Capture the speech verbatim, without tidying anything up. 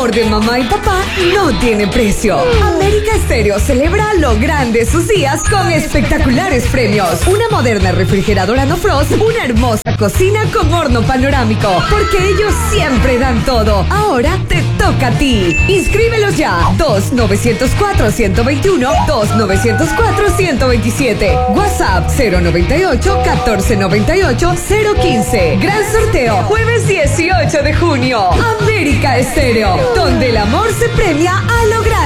amor de mamá y papá no tiene precio. América Estéreo celebra a lo grande sus días con espectaculares premios. Una moderna refrigeradora no frost, una hermosa cocina con horno panorámico. Porque ellos siempre dan todo. Ahora te toca a ti. Inscríbelos ya. dos nueve cero cuatro, uno dos uno, dos nueve cero cuatro, uno dos siete. WhatsApp cero nueve ocho, catorce noventa y ocho, cero quince. Gran sorteo, jueves dieciocho de junio. América Estéreo, donde el amor se premia a lo grande.